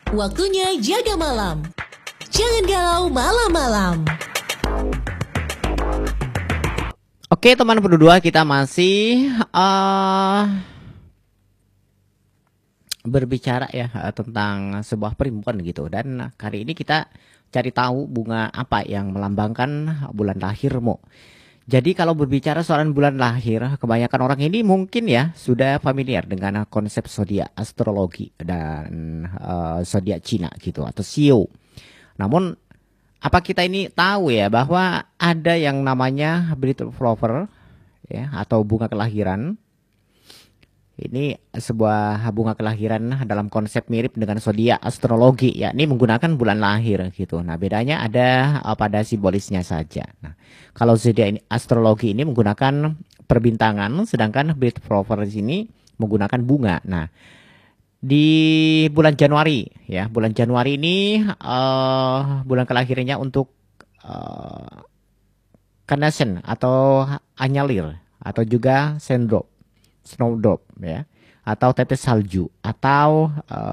Waktunya jaga malam. Jangan galau malam-malam. Oke teman berdua, kita masih berbicara ya tentang sebuah perempuan gitu. Dan kali ini kita cari tahu bunga apa yang melambangkan bulan lahirmu. Jadi kalau berbicara soal bulan lahir, kebanyakan orang ini mungkin ya sudah familiar dengan konsep zodiak astrologi dan zodiak Cina gitu atau Xiu. Namun apa kita ini tahu ya bahwa ada yang namanya Birth Flower ya atau bunga kelahiran. Ini sebuah bunga kelahiran dalam konsep mirip dengan zodiak astrologi, yakni menggunakan bulan lahir gitu. Nah, bedanya ada pada simbolisnya saja. Nah, kalau zodiak astrologi ini menggunakan perbintangan, sedangkan Birth Flower di sini menggunakan bunga. Nah, di bulan Januari ya, bulan Januari ini bulan kelahirannya untuk Carnation atau Anyalir atau juga Snowdrop ya, atau tetes salju atau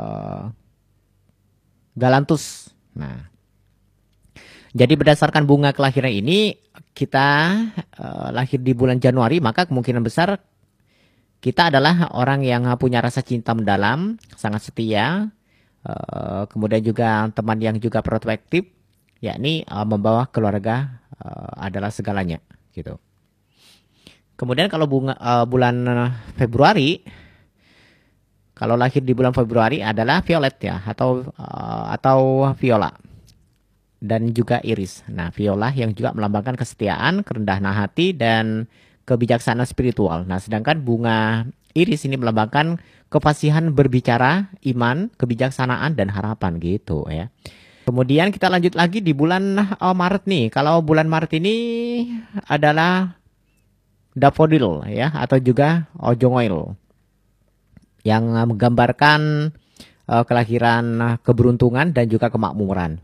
Galanthus. Nah, jadi berdasarkan bunga kelahiran ini kita lahir di bulan Januari, maka kemungkinan besar kita adalah orang yang punya rasa cinta mendalam, sangat setia, kemudian juga teman yang juga protektif, yakni membawa keluarga adalah segalanya gitu. Kemudian kalau bulan Februari, kalau lahir di bulan Februari adalah violet ya atau viola dan juga iris. Nah, viola yang juga melambangkan kesetiaan, kerendahan hati dan kebijaksanaan spiritual. Nah, sedangkan bunga iris ini melambangkan kefasihan berbicara, iman, kebijaksanaan dan harapan gitu ya. Kemudian kita lanjut lagi di bulan Maret nih. Kalau bulan Maret ini adalah daffodil ya atau juga ojongoil yang menggambarkan kelahiran keberuntungan dan juga kemakmuran.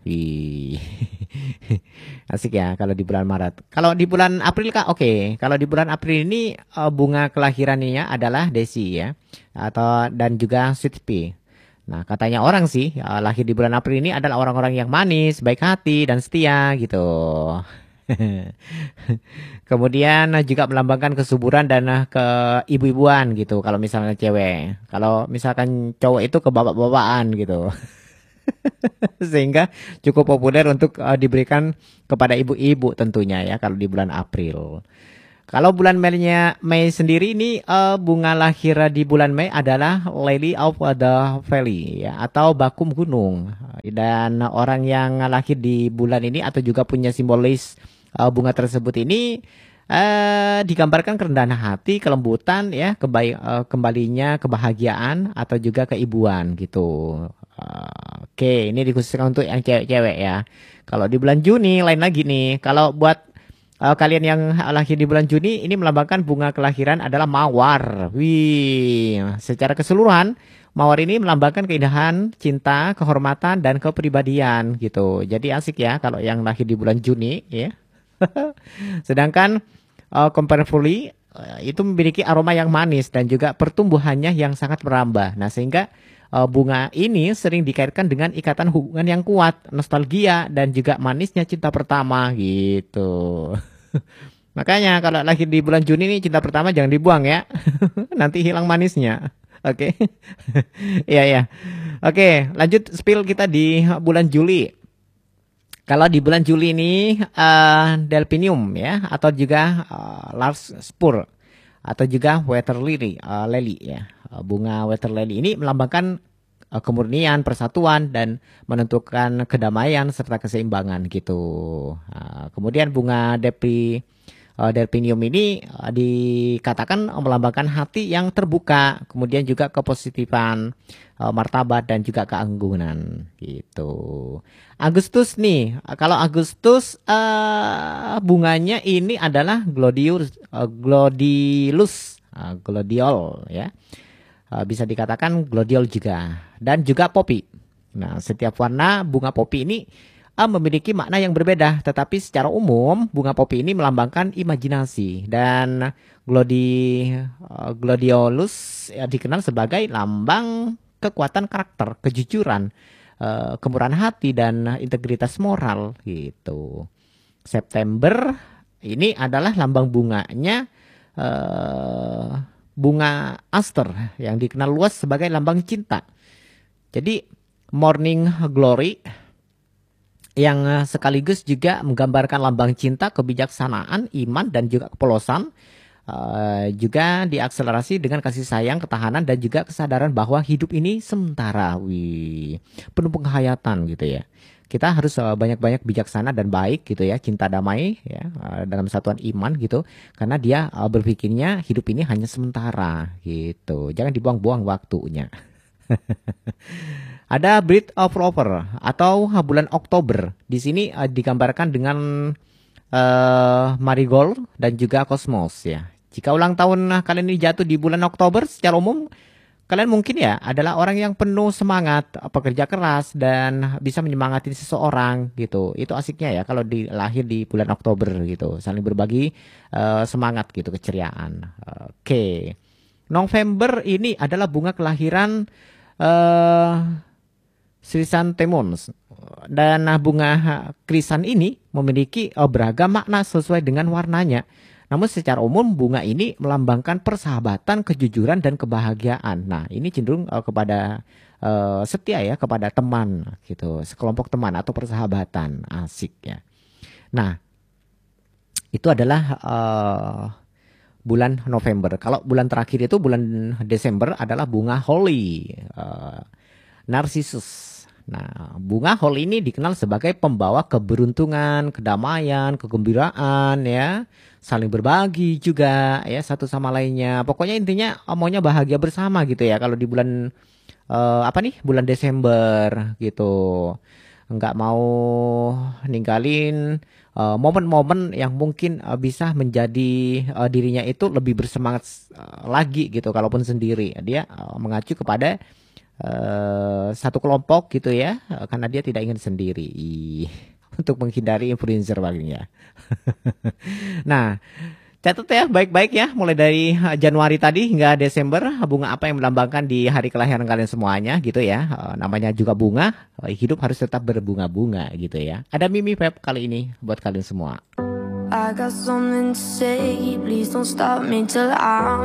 Asik ya kalau di bulan Maret. Kalau di bulan April Kak, oke. Kalau di bulan April ini bunga kelahirannya adalah Desi ya atau dan juga sweet pea. Nah, katanya orang sih lahir di bulan April ini adalah orang-orang yang manis, baik hati dan setia gitu. Kemudian juga melambangkan kesuburan dan keibu-ibuan gitu kalau misalnya cewek. Kalau misalkan cowok itu kebapak-bapakan gitu. Sehingga cukup populer untuk diberikan kepada ibu-ibu tentunya ya kalau di bulan April. Kalau bulan Mei sendiri ini bunga lahir di bulan Mei adalah Lily of the Valley ya atau Bakum Gunung. Dan orang yang lahir di bulan ini atau juga punya simbolis bunga tersebut ini digambarkan kerendahan hati, kelembutan ya, kembalinya kebahagiaan atau juga keibuan gitu. Oke, ini dikhususkan untuk yang cewek-cewek ya. Kalau di bulan Juni lain lagi nih. Kalau buat kalian yang lahir di bulan Juni ini melambangkan bunga kelahiran adalah mawar. Wih, secara keseluruhan mawar ini melambangkan keindahan, cinta, kehormatan dan kepribadian gitu. Jadi asik ya kalau yang lahir di bulan Juni ya. Sedangkan comparatively itu memiliki aroma yang manis dan juga pertumbuhannya yang sangat merambah. Nah, sehingga bunga ini sering dikaitkan dengan ikatan hubungan yang kuat, nostalgia dan juga manisnya cinta pertama gitu. Makanya kalau lahir di bulan Juni nih cinta pertama jangan dibuang ya. Nanti hilang manisnya. Oke. Iya ya. Oke, lanjut spill kita di bulan Juli. Kalau di bulan Juli ini delphinium ya atau juga larkspur atau juga water lily, lily ya. Bunga water lily ini melambangkan kemurnian, persatuan dan menentukan kedamaian serta keseimbangan gitu. Kemudian bunga delphinium ini dikatakan melambangkan hati yang terbuka, kemudian juga kepositifan, martabat dan juga keanggunan gitu. Agustus nih, kalau Agustus bunganya ini adalah gladiolus ya. Bisa dikatakan gladiol juga dan juga poppy. Nah, setiap warna bunga poppy ini memiliki makna yang berbeda, tetapi secara umum bunga poppy ini melambangkan imajinasi dan gladiolus ya, dikenal sebagai lambang kekuatan karakter, kejujuran, kemurahan hati dan integritas moral gitu. September ini adalah lambang bunganya bunga aster yang dikenal luas sebagai lambang cinta. Jadi morning glory yang sekaligus juga menggambarkan lambang cinta, kebijaksanaan, iman, dan juga kepolosan. Juga diakselerasi dengan kasih sayang, ketahanan, dan juga kesadaran bahwa hidup ini sementara. Wih, penuh penghayatan gitu ya. Kita harus banyak-banyak bijaksana dan baik gitu ya, cinta damai ya, dalam satuan iman gitu. Karena dia berpikirnya hidup ini hanya sementara gitu. Jangan dibuang-buang waktunya. Ada Breath of Flower atau bulan Oktober. Di sini digambarkan dengan marigold dan juga kosmos ya. Jika ulang tahun kalian ini jatuh di bulan Oktober, secara umum kalian mungkin ya adalah orang yang penuh semangat, pekerja keras dan bisa menyemangati seseorang gitu. Itu asiknya ya kalau lahir di bulan Oktober gitu, saling berbagi semangat gitu, keceriaan. Oke. November ini adalah bunga kelahiran Chrysanthemums. Dan bunga krisan ini memiliki beragam makna sesuai dengan warnanya. Namun secara umum bunga ini melambangkan persahabatan, kejujuran, dan kebahagiaan. Nah, ini cenderung kepada setia ya, kepada teman gitu, sekelompok teman atau persahabatan, asik ya. Nah, itu adalah bulan November. Kalau bulan terakhir itu bulan Desember adalah bunga holly, Narcissus. Nah, bunga holly ini dikenal sebagai pembawa keberuntungan, kedamaian, kegembiraan ya, saling berbagi juga ya satu sama lainnya. Pokoknya intinya maunya bahagia bersama gitu ya. Kalau di bulan bulan Desember gitu, nggak mau ninggalin momen-momen yang mungkin bisa menjadi dirinya itu lebih bersemangat lagi gitu. Kalaupun sendiri, dia mengacu kepada satu kelompok gitu ya, karena dia tidak ingin sendiri untuk menghindari influencer palingnya. Nah, catat ya baik-baik ya, mulai dari Januari tadi hingga Desember, bunga apa yang melambangkan di hari kelahiran kalian semuanya gitu ya. Namanya juga bunga, hidup harus tetap berbunga-bunga gitu ya. Ada Mimi Pep kali ini buat kalian semua. I got something to say, please don't stop me till I'm